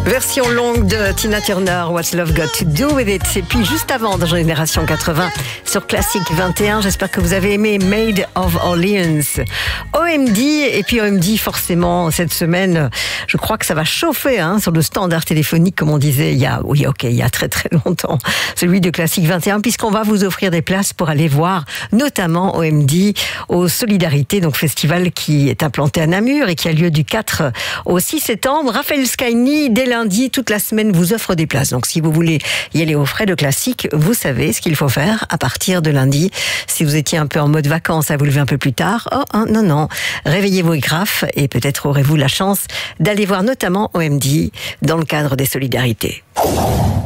Version longue de Tina Turner, What's Love Got to Do With It. Et puis juste avant, dans Génération 80, sur Classique 21, j'espère que vous avez aimé Made of Orleans. OMD, et puis OMD forcément, cette semaine, je crois que ça va chauffer sur le standard téléphonique, comme on disait il y a très très longtemps, celui de Classique 21, puisqu'on va vous offrir des places pour aller voir notamment OMD au Solidarité, donc festival qui est implanté à Namur et qui a lieu du 4 au 6 septembre. Raphaël Scaigny, dès lundi, toute la semaine, vous offre des places. Donc si vous voulez y aller aux frais de Classique, vous savez ce qu'il faut faire à partir de lundi. Si vous étiez un peu en mode vacances, à vous lever un peu plus tard, non, réveillez vos graphes et peut-être aurez-vous la chance d'aller voir notamment OMD dans le cadre des Solidarités.